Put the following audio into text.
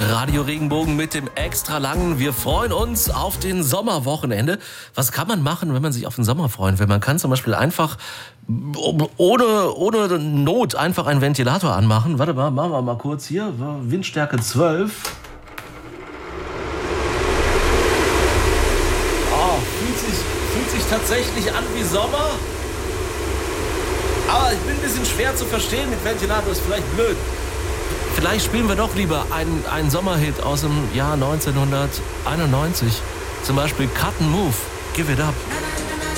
Radio Regenbogen mit dem extra langen. Wir freuen uns auf den Sommerwochenende. Was kann man machen, wenn man sich auf den Sommer freuen will? Man kann zum Beispiel einfach ohne Not einfach einen Ventilator anmachen. Warte mal, machen wir mal kurz hier. Windstärke 12. Oh, fühlt sich tatsächlich an wie Sommer. Aber ich bin ein bisschen schwer zu verstehen mit Ventilator, ist vielleicht blöd. Vielleicht spielen wir doch lieber einen Sommerhit aus dem Jahr 1991. Zum Beispiel Cut and Move, Give It Up.